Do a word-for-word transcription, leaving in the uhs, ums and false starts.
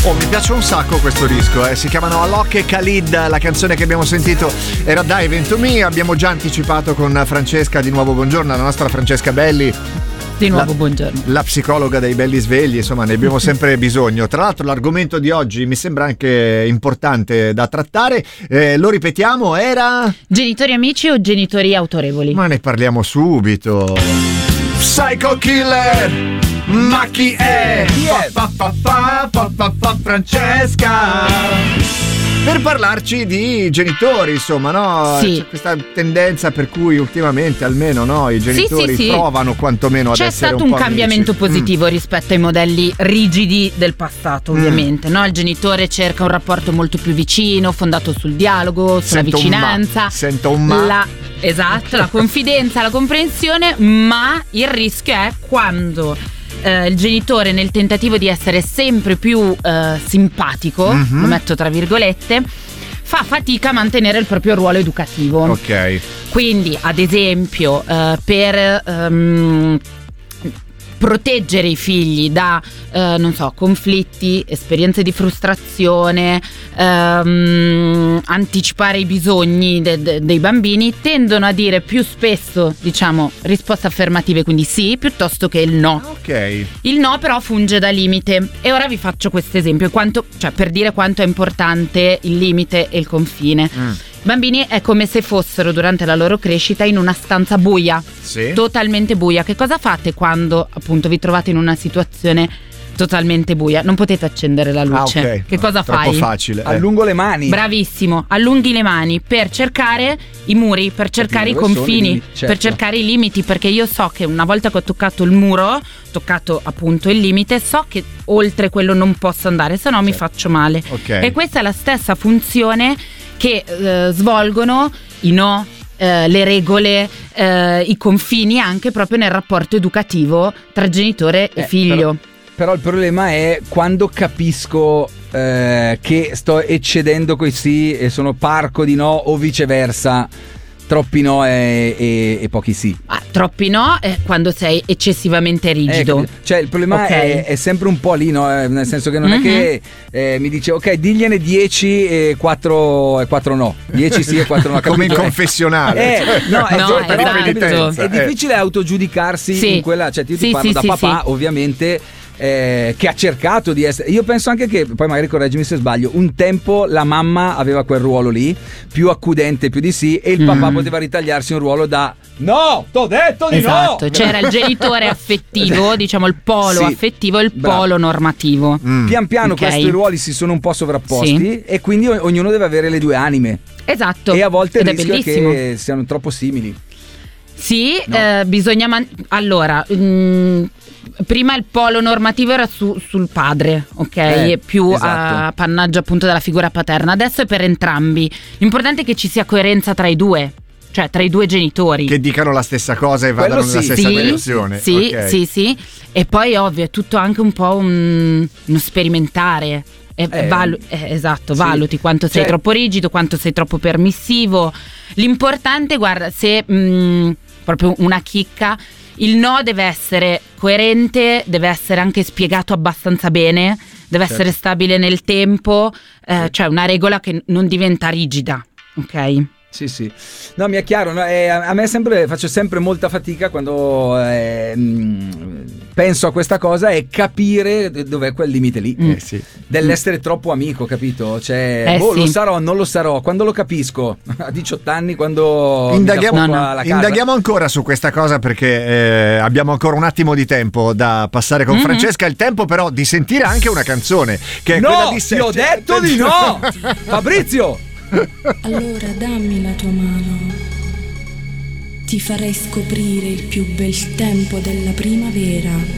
Oh, mi piace un sacco questo disco, eh. Si chiamano Alok e Khalid. La canzone che abbiamo sentito era Dive Into Me. Abbiamo già anticipato con Francesca, di nuovo buongiorno, la nostra Francesca Belli. Di nuovo la, buongiorno. La psicologa dei belli svegli, insomma, ne abbiamo sempre bisogno. Tra l'altro l'argomento di oggi mi sembra anche importante da trattare. Eh, lo ripetiamo, era... Genitori amici o genitori autorevoli? Ma ne parliamo subito. Psycho Killer! Ma chi è? Yeah. Fa, fa, fa, fa, fa, fa, Francesca! Per parlarci di genitori, insomma, no? Sì. C'è questa tendenza per cui ultimamente almeno no, i genitori sì, sì, sì. provano quantomeno ad C'è essere stato un un po' cambiamento amici. positivo mm. rispetto ai modelli rigidi del passato, ovviamente, mm. no? Il genitore cerca un rapporto molto più vicino, fondato sul dialogo, sulla Sento vicinanza. Un ma. Sento un ma. La, esatto, la confidenza, la comprensione, ma il rischio è quando eh, il genitore, nel tentativo di essere sempre più eh, simpatico, mm-hmm. lo metto tra virgolette, fa fatica a mantenere il proprio ruolo educativo. Ok. Quindi, ad esempio, eh, per um, proteggere i figli da, eh, non so, conflitti, esperienze di frustrazione, ehm, anticipare i bisogni de- de- dei bambini, tendono a dire più spesso, diciamo, risposte affermative, quindi sì, piuttosto che il no. Ok. Il no però funge da limite. E ora vi faccio questo esempio, quanto, cioè per dire quanto è importante il limite e il confine. Mm. I bambini è come se fossero durante la loro crescita in una stanza buia, sì. totalmente buia. Che cosa fate quando appunto vi trovate in una situazione totalmente buia? Non potete accendere la luce. Ah, okay. Che cosa Troppo fai? facile. Eh. Allungo le mani. Bravissimo, allunghi le mani per cercare i muri, per cercare i confini, i certo. per cercare i limiti, perché io so che una volta che ho toccato il muro, toccato appunto il limite, so che oltre quello non posso andare, se no certo. mi faccio male. Okay. E questa è la stessa funzione che eh, svolgono i no, eh, le regole, eh, i confini anche proprio nel rapporto educativo tra genitore e eh, figlio. Però, però il problema è quando capisco eh, che sto eccedendo coi sì e sono parco di no, o viceversa. Troppi no e, e, e pochi sì. Ah, troppi no è quando sei eccessivamente rigido. Eh, cioè il problema okay. è, è sempre un po' lì, no? Nel senso che non mm-hmm. è che eh, mi dice ok, digliene dieci e quattro no. dieci sì e quattro no. Come in confessionale. Eh, no, è, no, è, esatto. è, è difficile autogiudicarsi sì. in quella, cioè io ti sì, parlo sì, da sì, papà, sì. ovviamente. Eh, che ha cercato di essere, io penso anche che, poi magari correggimi se sbaglio, un tempo la mamma aveva quel ruolo lì più accudente, più di sì, e il mm. papà poteva ritagliarsi un ruolo da no, t'ho detto di esatto. no. C'era il genitore affettivo, diciamo il polo sì. affettivo e il Bravo. polo normativo. mm. Pian piano okay. questi ruoli si sono un po' sovrapposti sì. e quindi ognuno deve avere le due anime. Esatto. E a volte Ed il rischio è bellissimo. che siano troppo simili. Sì, no. eh, bisogna man- allora mh, prima il polo normativo era su, sul padre, ok? Eh, più esatto. a appannaggio appunto della figura paterna. Adesso è per entrambi. L'importante è che ci sia coerenza tra i due, cioè tra i due genitori. Che dicano la stessa cosa e vadano sì. nella stessa sì, direzione. Sì, okay. sì, sì. E poi ovvio è tutto anche un po' un, uno sperimentare. E eh, valu- eh, esatto, sì. valuti quanto sei cioè, troppo rigido, quanto sei troppo permissivo. L'importante, guarda, se mh, proprio una chicca, il no deve essere coerente, deve essere anche spiegato abbastanza bene, deve certo. essere stabile nel tempo, eh, sì. cioè una regola che non diventa rigida, ok? Sì, sì. No, mi è chiaro, no? eh, a me sempre faccio sempre molta fatica quando eh, penso a questa cosa e capire dov'è quel limite lì. Mm. Eh, sì. Dell'essere troppo amico, capito? Cioè, eh, boh, sì. lo sarò, non lo sarò. Quando lo capisco? A diciotto anni, quando indaghiamo, mi no, no. alla casa. indaghiamo ancora su questa cosa, perché eh, abbiamo ancora un attimo di tempo da passare con mm-hmm. Francesca. Il tempo però di sentire anche una canzone che è no, quella di ti ho detto di no. Fabrizio, allora dammi la tua mano, ti farei scoprire il più bel tempo della primavera.